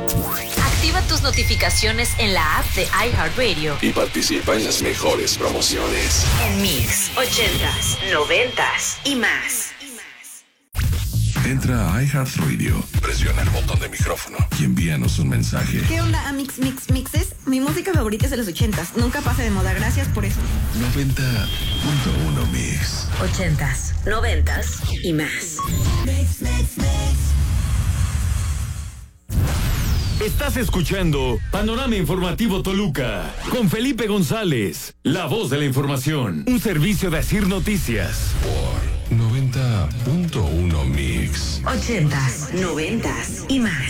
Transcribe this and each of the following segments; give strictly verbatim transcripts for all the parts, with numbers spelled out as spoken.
Activa tus notificaciones en la app de iHeartRadio y participa en las mejores promociones. En Mix, ochentas, noventas y más. Entra a iHeartRadio, presiona el botón de micrófono y envíanos un mensaje. ¿Qué onda, Mix Mix Mixes? Mi música favorita es de los ochentas. Nunca pasa de moda. Gracias por eso. noventa punto uno Mix. Ochentas, noventas y más. Mix, mix, mix. Estás escuchando Panorama Informativo Toluca con Felipe González, la voz de la información, un servicio de Asir Noticias. Por noventa punto uno Mix. Ochentas, noventas y más.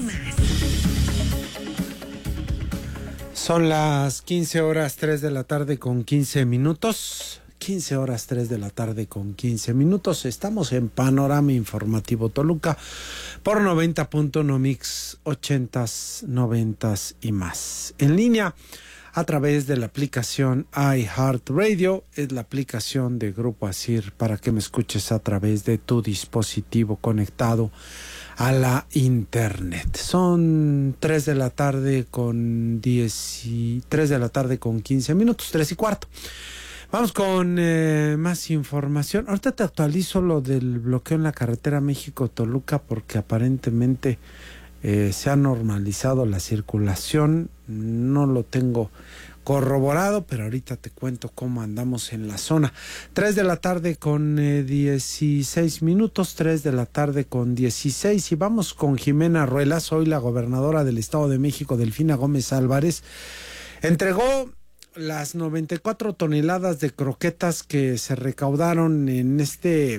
Son las quince horas tres de la tarde con quince minutos. quince horas tres de la tarde con quince minutos. Estamos en Panorama Informativo Toluca por noventa punto uno Mix, ochentas, noventas y más. En línea a través de la aplicación iHeartRadio, es la aplicación de Grupo Asir para que me escuches a través de tu dispositivo conectado a la internet. Son tres de la tarde con diez y tres de la tarde con quince minutos, tres y cuarto. Vamos con eh, más información. Ahorita te actualizo lo del bloqueo en la carretera México-Toluca porque aparentemente eh, se ha normalizado la circulación. No lo tengo corroborado, pero ahorita te cuento cómo andamos en la zona. Tres de la tarde con eh, dieciséis minutos, tres de la tarde con dieciséis, y vamos con Jimena Ruelas. Hoy la gobernadora del Estado de México, Delfina Gómez Álvarez, entregó las noventa y cuatro toneladas de croquetas que se recaudaron en este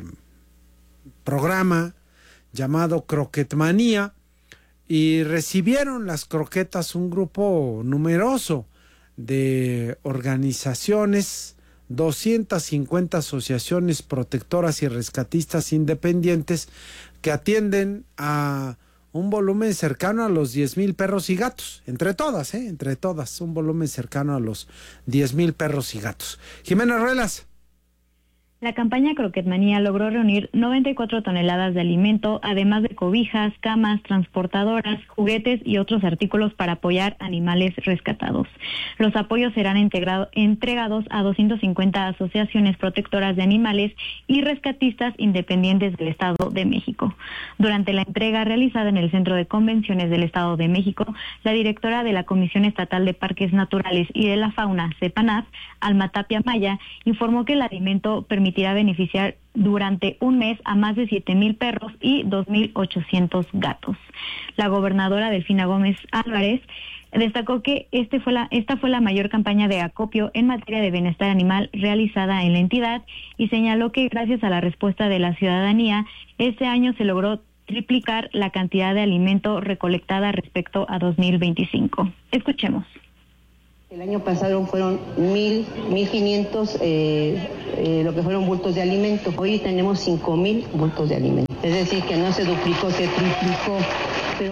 programa llamado Croquetmanía, y recibieron las croquetas un grupo numeroso de organizaciones, doscientas cincuenta asociaciones protectoras y rescatistas independientes que atienden a un volumen cercano a los diez mil perros y gatos, entre todas, ¿eh? entre todas, un volumen cercano a los diez mil perros y gatos. Jimena Ruelas. La campaña Croquetmanía logró reunir noventa y cuatro toneladas de alimento, además de cobijas, camas, transportadoras, juguetes y otros artículos para apoyar animales rescatados. Los apoyos serán integrado, entregados a doscientas cincuenta asociaciones protectoras de animales y rescatistas independientes del Estado de México. Durante la entrega realizada en el Centro de Convenciones del Estado de México, la directora de la Comisión Estatal de Parques Naturales y de la Fauna, CEPANAF, Alma Tapia Maya, informó que el alimento permitirá beneficiar durante un mes a más de siete mil perros y dos mil ochocientos gatos. La gobernadora Delfina Gómez Álvarez destacó que este fue la, esta fue la mayor campaña de acopio en materia de bienestar animal realizada en la entidad, y señaló que gracias a la respuesta de la ciudadanía, este año se logró triplicar la cantidad de alimento recolectada respecto a dos mil veinticinco. Escuchemos. El año pasado fueron mil, mil quinientos eh, eh, lo que fueron bultos de alimento. Hoy tenemos cinco mil bultos de alimento. Es decir, que no se duplicó, se triplicó. Pero...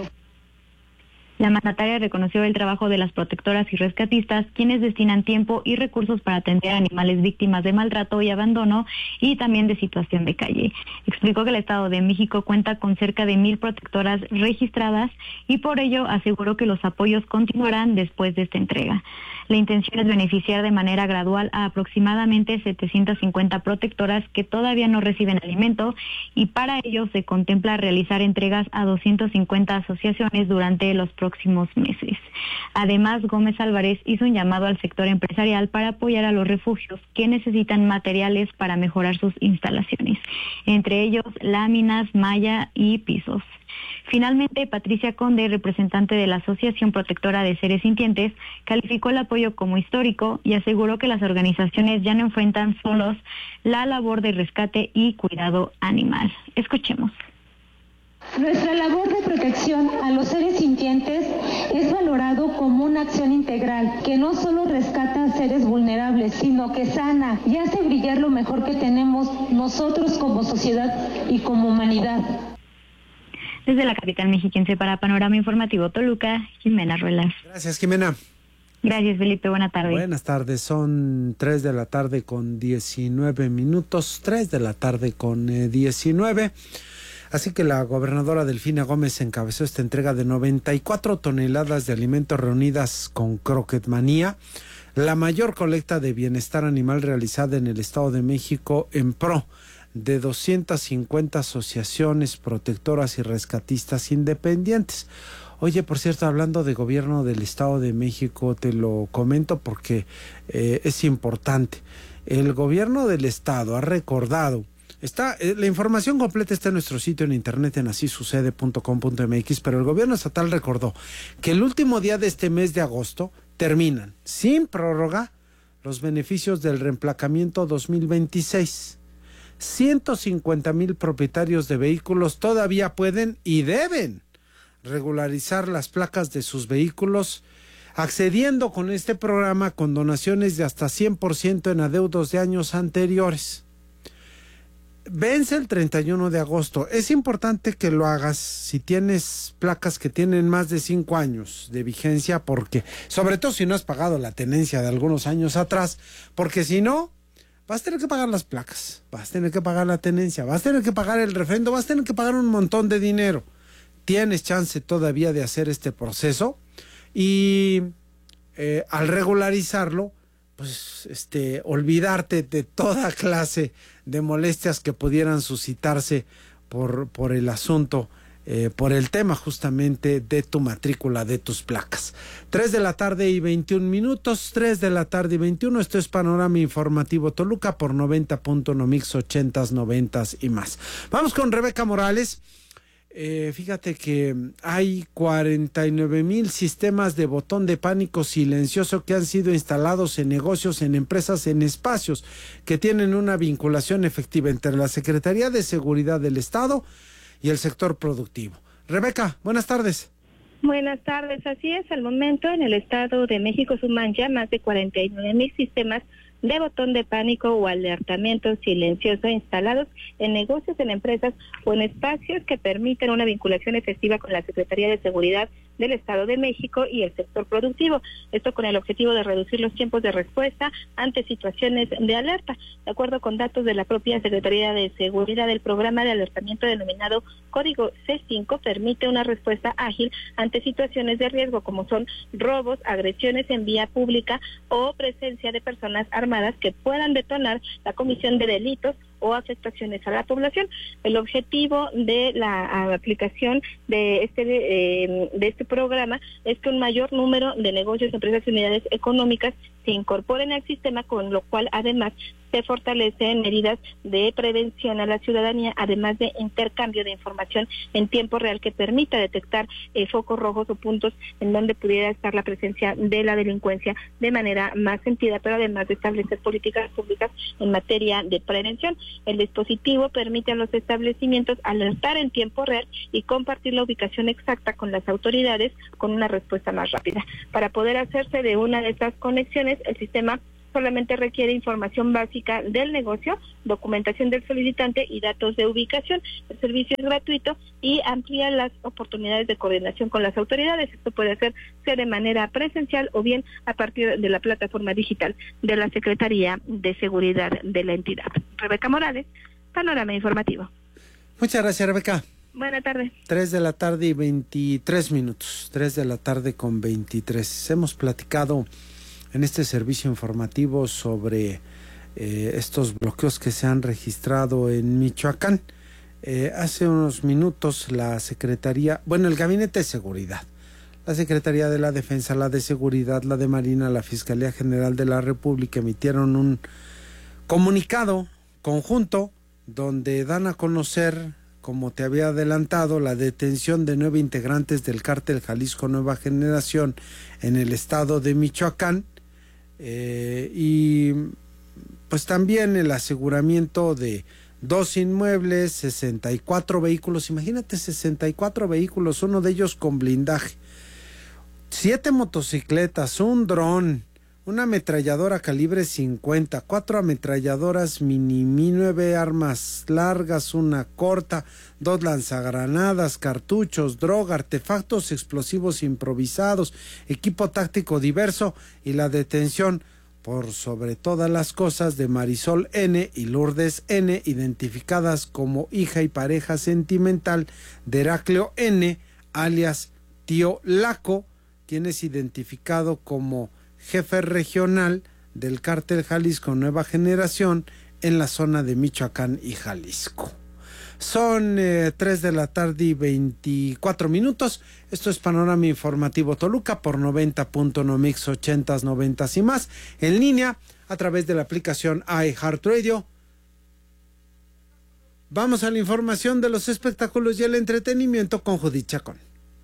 La mandataria reconoció el trabajo de las protectoras y rescatistas, quienes destinan tiempo y recursos para atender a animales víctimas de maltrato y abandono y también de situación de calle. Explicó que el Estado de México cuenta con cerca de mil protectoras registradas y por ello aseguró que los apoyos continuarán después de esta entrega. La intención es beneficiar de manera gradual a aproximadamente setecientas cincuenta protectoras que todavía no reciben alimento, y para ello se contempla realizar entregas a doscientas cincuenta asociaciones durante los próximos meses. Además, Gómez Álvarez hizo un llamado al sector empresarial para apoyar a los refugios que necesitan materiales para mejorar sus instalaciones, entre ellos láminas, malla y pisos. Finalmente, Patricia Conde, representante de la Asociación Protectora de Seres Sintientes, calificó el apoyo como histórico y aseguró que las organizaciones ya no enfrentan solos la labor de rescate y cuidado animal. Escuchemos. Nuestra labor de protección a los seres sintientes es valorado como una acción integral que no solo rescata a seres vulnerables, sino que sana y hace brillar lo mejor que tenemos nosotros como sociedad y como humanidad. Desde la capital mexiquense para Panorama Informativo Toluca, Jimena Ruelas. Gracias, Jimena. Gracias, Felipe. Buenas tardes. Buenas tardes. Son tres de la tarde con diecinueve minutos. tres de la tarde con eh, diecinueve. Así que la gobernadora Delfina Gómez encabezó esta entrega de noventa y cuatro toneladas de alimentos reunidas con Croquetmanía, la mayor colecta de bienestar animal realizada en el Estado de México en pro de doscientas cincuenta asociaciones protectoras y rescatistas independientes. Oye, por cierto, hablando de gobierno del Estado de México, te lo comento porque eh, es importante. El gobierno del Estado ha recordado, está eh, la información completa está en nuestro sitio en internet en así sucede punto com punto m x, pero el gobierno estatal recordó que el último día de este mes de agosto terminan sin prórroga los beneficios del reemplacamiento dos mil veintiséis. ciento cincuenta mil propietarios de vehículos todavía pueden y deben regularizar las placas de sus vehículos, accediendo con este programa con donaciones de hasta cien por ciento en adeudos de años anteriores. Vence el treinta y uno de agosto. Es importante que lo hagas si tienes placas que tienen más de cinco años de vigencia, porque, sobre todo si no has pagado la tenencia de algunos años atrás, porque si no, vas a tener que pagar las placas, vas a tener que pagar la tenencia, vas a tener que pagar el refrendo, vas a tener que pagar un montón de dinero. Tienes chance todavía de hacer este proceso y eh, al regularizarlo, pues este, olvidarte de toda clase de molestias que pudieran suscitarse por, por el asunto, eh, por el tema justamente de tu matrícula, de tus placas. Tres de la tarde y veintiún minutos, tres de la tarde y veintiuno, esto es Panorama Informativo Toluca por noventa punto uno Mix ochentas, noventas y más. Vamos con Rebeca Morales. Eh, fíjate que hay cuarenta y nueve mil sistemas de botón de pánico silencioso que han sido instalados en negocios, en empresas, en espacios que tienen una vinculación efectiva entre la Secretaría de Seguridad del Estado y el sector productivo. Rebeca, buenas tardes. Buenas tardes, así es, al momento en el Estado de México suman ya más de cuarenta y nueve mil sistemas de botón de pánico o alertamiento silencioso instalados en negocios, en empresas o en espacios que permiten una vinculación efectiva con la Secretaría de Seguridad del Estado de México y el sector productivo. Esto con el objetivo de reducir los tiempos de respuesta ante situaciones de alerta. De acuerdo con datos de la propia Secretaría de Seguridad, el programa de alertamiento denominado Código C cinco permite una respuesta ágil ante situaciones de riesgo como son robos, agresiones en vía pública o presencia de personas armadas que puedan detonar la comisión de delitos o afectaciones a la población. El objetivo de la aplicación de este eh, de este programa es que un mayor número de negocios, empresas y unidades económicas se incorporen al sistema, con lo cual además se fortalecen medidas de prevención a la ciudadanía, además de intercambio de información en tiempo real que permita detectar eh, focos rojos o puntos en donde pudiera estar la presencia de la delincuencia de manera más sentida, pero además de establecer políticas públicas en materia de prevención. El dispositivo permite a los establecimientos alertar en tiempo real y compartir la ubicación exacta con las autoridades con una respuesta más rápida. Para poder hacerse de una de estas conexiones, el sistema solamente requiere información básica del negocio, documentación del solicitante y datos de ubicación. El servicio es gratuito y amplía las oportunidades de coordinación con las autoridades. Esto puede hacerse de manera presencial o bien a partir de la plataforma digital de la Secretaría de Seguridad de la entidad. Rebeca Morales, Panorama Informativo. Muchas gracias, Rebeca. Buenas tardes. Tres de la tarde y veintitrés minutos. Tres de la tarde con veintitrés. Hemos platicado en este servicio informativo sobre eh, estos bloqueos que se han registrado en Michoacán. Eh, hace unos minutos la Secretaría, bueno, el Gabinete de Seguridad, la Secretaría de la Defensa, la de Seguridad, la de Marina, la Fiscalía General de la República emitieron un comunicado conjunto donde dan a conocer, como te había adelantado, la detención de nueve integrantes del cártel Jalisco Nueva Generación en el estado de Michoacán. Eh, y pues también el aseguramiento de dos inmuebles, sesenta y cuatro vehículos, imagínate sesenta y cuatro vehículos, uno de ellos con blindaje, siete motocicletas, un dron, una ametralladora calibre cincuenta, cuatro ametralladoras mini, nueve armas largas, una corta, dos lanzagranadas, cartuchos, droga, artefactos explosivos improvisados, equipo táctico diverso y la detención por sobre todas las cosas de Marisol N. y Lourdes N., identificadas como hija y pareja sentimental de Heraclio N., alias Tío Laco, quien es identificado como jefe regional del Cártel Jalisco Nueva Generación en la zona de Michoacán y Jalisco. Son eh, tres de la tarde y veinticuatro minutos. Esto es Panorama Informativo Toluca por noventa punto uno Mix ochentas, noventas y más. En línea a través de la aplicación iHeartRadio. Vamos a la información de los espectáculos y el entretenimiento con Judith Chacón.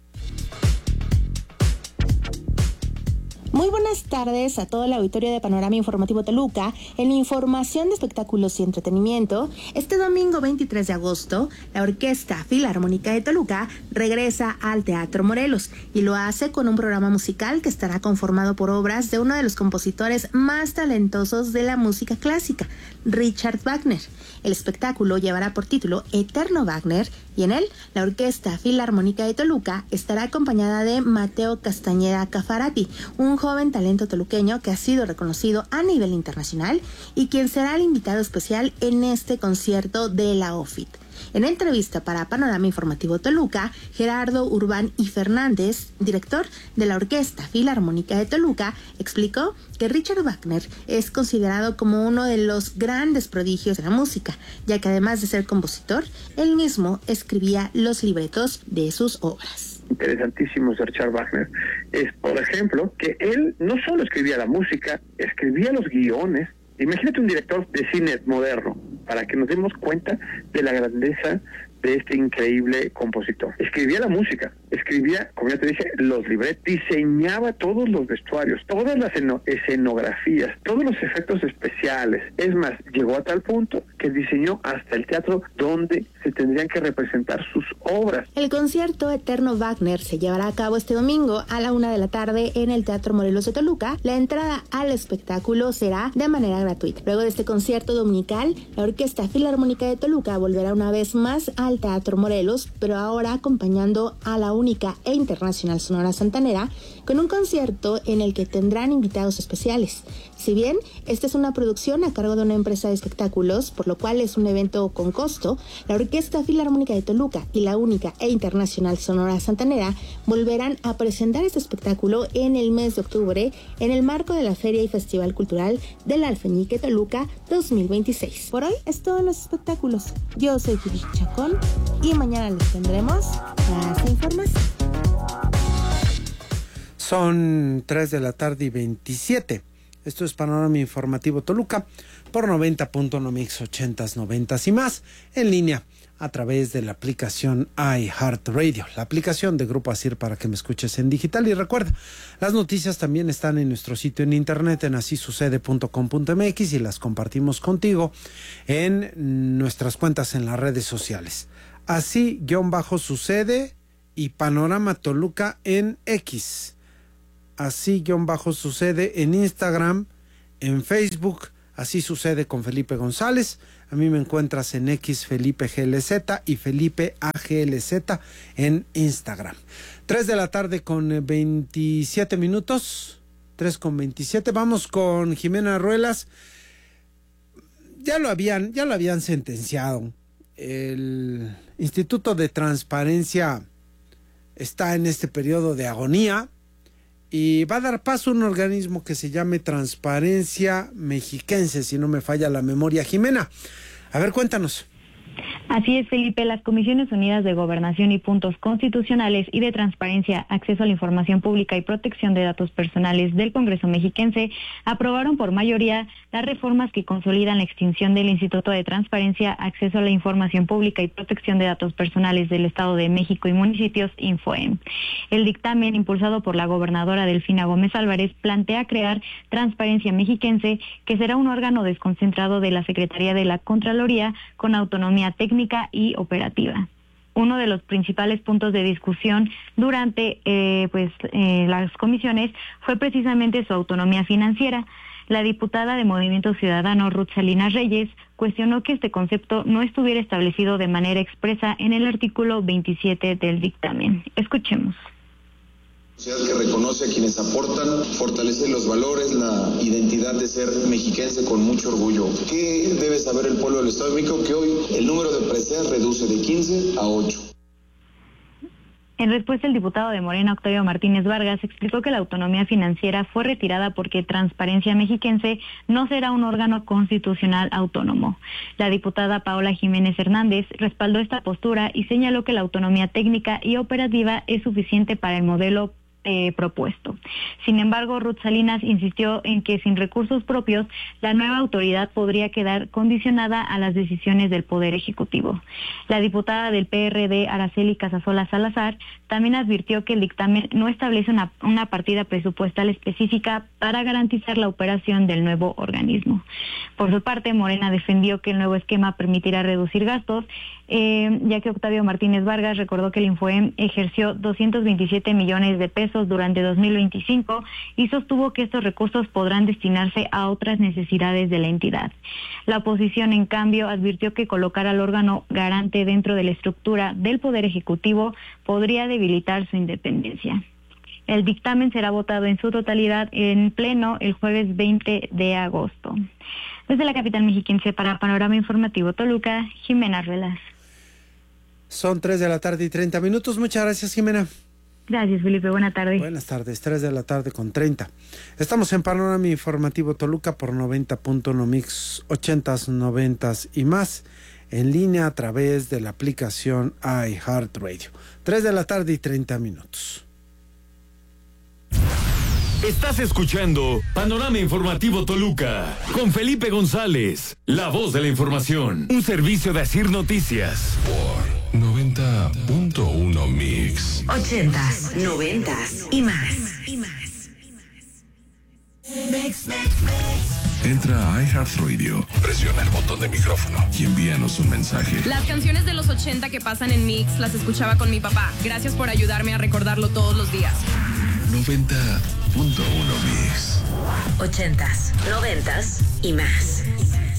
Muy buenas tardes a todo el auditorio de Panorama Informativo Toluca. En información de espectáculos y entretenimiento, este domingo veintitrés de agosto, la Orquesta Filarmónica de Toluca regresa al Teatro Morelos y lo hace con un programa musical que estará conformado por obras de uno de los compositores más talentosos de la música clásica, Richard Wagner. El espectáculo llevará por título Eterno Wagner y en él la Orquesta Filarmónica de Toluca estará acompañada de Mateo Castañeda Cafarati, un joven talento toluqueño que ha sido reconocido a nivel internacional y quien será el invitado especial en este concierto de la O F I T. En entrevista para Panorama Informativo Toluca, Gerardo Urbán y Fernández, director de la Orquesta Filarmónica de Toluca, explicó que Richard Wagner es considerado como uno de los grandes prodigios de la música, ya que además de ser compositor, él mismo escribía los libretos de sus obras. Interesantísimos de Richard Wagner es, por ejemplo, que él no solo escribía la música, escribía los guiones. Imagínate un director de cine moderno, para que nos demos cuenta de la grandeza de este increíble compositor. Escribía la música, escribía, como ya te dije, los libretos, diseñaba todos los vestuarios, todas las escenografías, todos los efectos especiales. Es más, llegó a tal punto que diseñó hasta el teatro donde se tendrían que representar sus obras. El concierto Eterno Wagner se llevará a cabo este domingo a la una de la tarde en el Teatro Morelos de Toluca. La entrada al espectáculo será de manera gratuita. Luego de este concierto dominical, la Orquesta Filarmónica de Toluca volverá una vez más al Teatro Morelos, pero ahora acompañando a la única e internacional Sonora Santanera con un concierto en el que tendrán invitados especiales. Si bien esta es una producción a cargo de una empresa de espectáculos, por lo cual es un evento con costo, la Orquesta Filarmónica de Toluca y la única e internacional Sonora Santanera volverán a presentar este espectáculo en el mes de octubre en el marco de la Feria y Festival Cultural del Alfeñique Toluca dos mil veintiséis. Por hoy es todo en los espectáculos. Yo soy Judith Chacón y mañana les tendremos más información. Son tres de la tarde y veintisiete. Esto es Panorama Informativo Toluca por noventa punto uno Mix ochentas, noventas y más, en línea a través de la aplicación iHeartRadio, la aplicación de Grupo Asir para que me escuches en digital. Y recuerda, las noticias también están en nuestro sitio en internet en así sucede punto com punto mx y las compartimos contigo en nuestras cuentas en las redes sociales. Así-sucede y Panorama Toluca en X. Así-sucede en Instagram, en Facebook, Así Sucede con Felipe González. A mí me encuentras en X Felipe G L Z y Felipe A G L Z en Instagram. tres de la tarde con veintisiete minutos. tres con veintisiete. Vamos con Jimena Ruelas. Ya lo habían, ya lo habían sentenciado. El Instituto de Transparencia está en este periodo de agonía y va a dar paso a un organismo que se llame Transparencia Mexiquense, si no me falla la memoria. Jimena, a ver, cuéntanos. Así es, Felipe. Las Comisiones Unidas de Gobernación y Puntos Constitucionales y de Transparencia, Acceso a la Información Pública y Protección de Datos Personales del Congreso Mexiquense aprobaron por mayoría las reformas que consolidan la extinción del Instituto de Transparencia, Acceso a la Información Pública y Protección de Datos Personales del Estado de México y Municipios, INFOEM. El dictamen, impulsado por la gobernadora Delfina Gómez Álvarez, plantea crear Transparencia Mexiquense, que será un órgano desconcentrado de la Secretaría de la Contraloría con autonomía técnica y operativa. Uno de los principales puntos de discusión durante eh, pues eh, las comisiones fue precisamente su autonomía financiera. La diputada de Movimiento Ciudadano, Ruth Salinas Reyes, cuestionó que este concepto no estuviera establecido de manera expresa en el artículo veintisiete del dictamen. Escuchemos. Que reconoce a quienes aportan, fortalece los valores, la identidad de ser mexiquense con mucho orgullo. ¿Qué debe saber el pueblo del Estado de México? Que hoy el número de preseas reduce de quince a ocho. En respuesta, el diputado de Morena, Octavio Martínez Vargas, explicó que la autonomía financiera fue retirada porque Transparencia Mexiquense no será un órgano constitucional autónomo. La diputada Paola Jiménez Hernández respaldó esta postura y señaló que la autonomía técnica y operativa es suficiente para el modelo Eh, propuesto. Sin embargo, Ruth Salinas insistió en que sin recursos propios, la nueva autoridad podría quedar condicionada a las decisiones del Poder Ejecutivo. La diputada del P R D, Araceli Casasola Salazar, también advirtió que el dictamen no establece una, una partida presupuestal específica para garantizar la operación del nuevo organismo. Por su parte, Morena defendió que el nuevo esquema permitirá reducir gastos, eh, ya que Octavio Martínez Vargas recordó que el Infoem ejerció doscientos veintisiete millones de pesos durante dos mil veinticinco y sostuvo que estos recursos podrán destinarse a otras necesidades de la entidad. La oposición, en cambio, advirtió que colocar al órgano garante dentro de la estructura del Poder Ejecutivo podría debilitar su independencia. El dictamen será votado en su totalidad en pleno el jueves veinte de agosto. Desde la capital mexiquense para Panorama Informativo Toluca, Jimena Ruelas. Son tres de la tarde y treinta minutos. Muchas gracias, Jimena. Gracias, Felipe. Buenas tardes. Buenas tardes, tres de la tarde con treinta. Estamos en Panorama Informativo Toluca por noventa punto uno Mix, ochentas, noventas y más, en línea a través de la aplicación iHeartRadio. tres de la tarde y treinta minutos. Estás escuchando Panorama Informativo Toluca con Felipe González, la voz de la información, un servicio de Asir Noticias. Por noventa punto uno Mix. Ochentas, noventas y más. Y más. Entra a iHeartRadio, presiona el botón de micrófono y envíanos un mensaje. Las canciones de los ochenta que pasan en Mix las escuchaba con mi papá. Gracias por ayudarme a recordarlo todos los días. noventa punto uno Mix. Ochentas, noventas y más.